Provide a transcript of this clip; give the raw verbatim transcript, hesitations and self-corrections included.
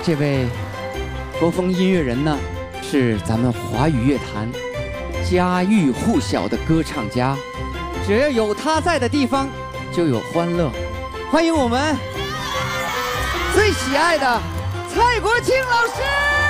这位国风音乐人呢，是咱们华语乐坛家喻户晓的歌唱家，只要有他在的地方，就有欢乐。欢迎我们最喜爱的蔡国庆老师。